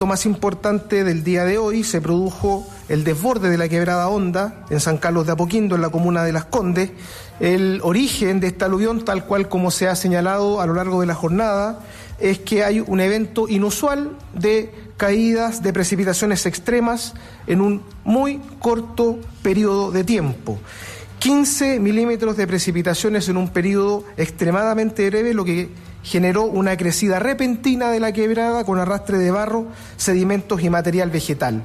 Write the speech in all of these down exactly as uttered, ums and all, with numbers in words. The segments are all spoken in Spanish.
Lo más importante del día de hoy, se produjo el desborde de la quebrada Honda en San Carlos de Apoquindo, en la comuna de Las Condes. El origen de esta aluvión, tal cual como se ha señalado a lo largo de la jornada, es que hay un evento inusual de caídas de precipitaciones extremas en un muy corto periodo de tiempo. quince milímetros de precipitaciones en un periodo extremadamente breve, lo que generó una crecida repentina de la quebrada con arrastre de barro, sedimentos y material vegetal.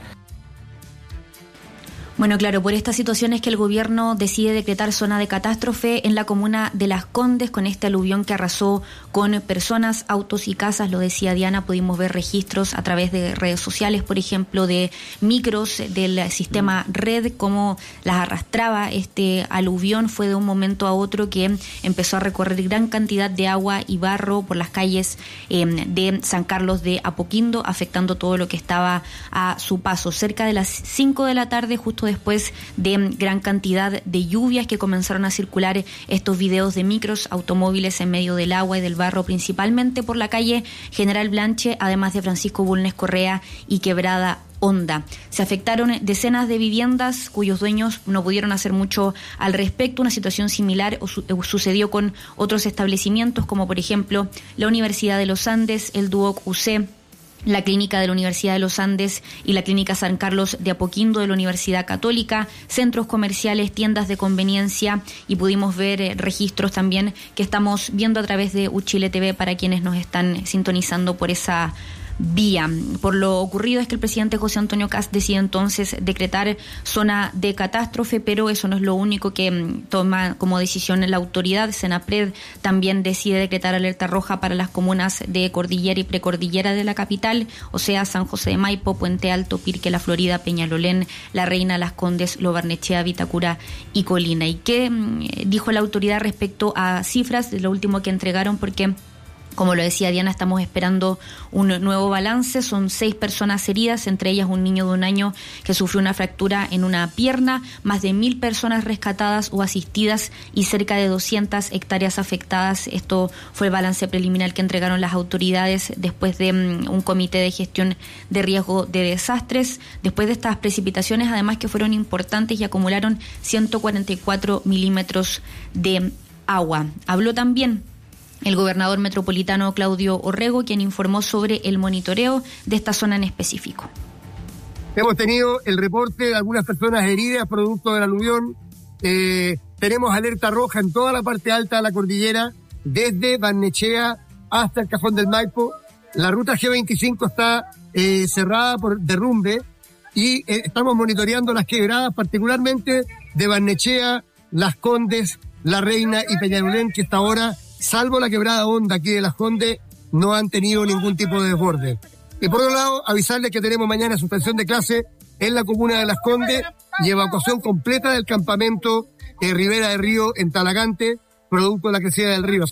Bueno, claro, por esta situación es que el gobierno decide decretar zona de catástrofe en la comuna de Las Condes con este aluvión que arrasó con personas, autos y casas. Lo decía Diana, pudimos ver registros a través de redes sociales, por ejemplo, de micros del sistema Red, cómo las arrastraba este aluvión. Fue de un momento a otro que empezó a recorrer gran cantidad de agua y barro por las calles eh, de San Carlos de Apoquindo, afectando todo lo que estaba a su paso. Cerca de las cinco de la tarde, justo después de gran cantidad de lluvias que comenzaron a circular estos videos de micros, automóviles en medio del agua y del barro, principalmente por la calle General Blanche, además de Francisco Bulnes Correa y Quebrada Honda. Se afectaron decenas de viviendas cuyos dueños no pudieron hacer mucho al respecto. Una situación similar su- sucedió con otros establecimientos como por ejemplo la Universidad de los Andes, el Duoc U C, la Clínica de la Universidad de los Andes y la Clínica San Carlos de Apoquindo de la Universidad Católica, centros comerciales, tiendas de conveniencia, y pudimos ver eh, registros también que estamos viendo a través de Uchile T V para quienes nos están sintonizando por esa vía. Por lo ocurrido es que el presidente José Antonio Kast decide entonces decretar zona de catástrofe, pero eso no es lo único que mm, toma como decisión la autoridad. Senapred también decide decretar alerta roja para las comunas de cordillera y precordillera de la capital, o sea, San José de Maipo, Puente Alto, Pirque, La Florida, Peñalolén, La Reina, Las Condes, Lo Barnechea, Vitacura y Colina. ¿Y qué mm, dijo la autoridad respecto a cifras de lo último que entregaron? Porque, como lo decía Diana, estamos esperando un nuevo balance. Son seis personas heridas, entre ellas un niño de un año que sufrió una fractura en una pierna, más de mil personas rescatadas o asistidas y cerca de doscientas hectáreas afectadas. Esto fue el balance preliminar que entregaron las autoridades después de um, un comité de gestión de riesgo de desastres. Después de estas precipitaciones, además que fueron importantes y acumularon ciento cuarenta y cuatro milímetros de agua. Habló también el gobernador metropolitano Claudio Orrego, quien informó sobre el monitoreo de esta zona en específico. Hemos tenido el reporte de algunas personas heridas producto del aluvión. Eh, tenemos alerta roja en toda la parte alta de la cordillera, desde Barnechea hasta el Cajón del Maipo. La ruta G veinticinco está eh, cerrada por derrumbe y eh, estamos monitoreando las quebradas, particularmente de Barnechea, Las Condes, La Reina y Peñalolén, que hasta ahora, salvo la quebrada Honda aquí de Las Condes, no han tenido ningún tipo de desborde. Y por otro lado, avisarles que tenemos mañana suspensión de clase en la comuna de Las Condes y evacuación completa del campamento eh, Ribera del Río en Talagante, producto de la crecida del río.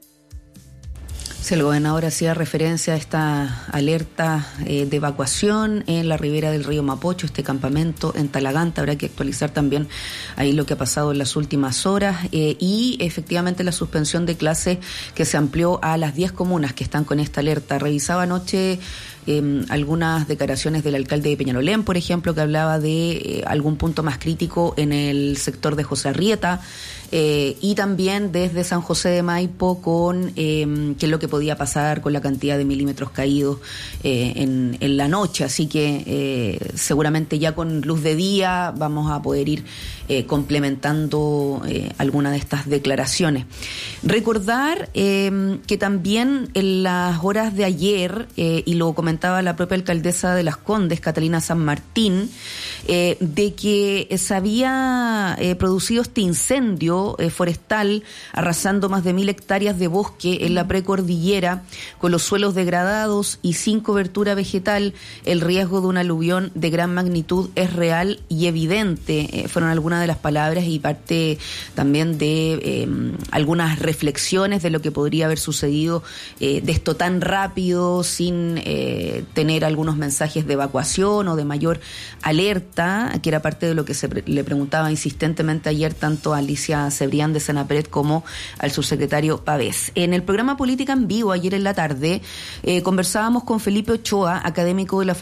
Sí, el gobernador hacía referencia a esta alerta eh, de evacuación en la ribera del río Mapocho, este campamento en Talagante. Habrá que actualizar también ahí lo que ha pasado en las últimas horas eh, y efectivamente la suspensión de clase que se amplió a las diez comunas que están con esta alerta. Revisaba anoche eh, algunas declaraciones del alcalde de Peñalolén, por ejemplo, que hablaba de eh, algún punto más crítico en el sector de José Arrieta, Eh, y también desde San José de Maipo con eh, qué es lo que podía pasar con la cantidad de milímetros caídos eh, en, en la noche. Así que eh, seguramente ya con luz de día vamos a poder ir eh, complementando eh, alguna de estas declaraciones. Recordar eh, que también en las horas de ayer, eh, y lo comentaba la propia alcaldesa de Las Condes, Catalina San Martín, eh, de que se había eh, producido este incendio Eh, forestal, arrasando más de mil hectáreas de bosque en la precordillera, con los suelos degradados y sin cobertura vegetal. El riesgo de un aluvión de gran magnitud es real y evidente. Eh, fueron algunas de las palabras y parte también de eh, algunas reflexiones de lo que podría haber sucedido eh, de esto tan rápido, sin eh, tener algunos mensajes de evacuación o de mayor alerta, que era parte de lo que se pre- le preguntaba insistentemente ayer tanto a Alicia Cebrián de Senapred como al subsecretario Pavés. En el programa Política en Vivo vivo ayer en la tarde. Eh, conversábamos con Felipe Ochoa, académico de la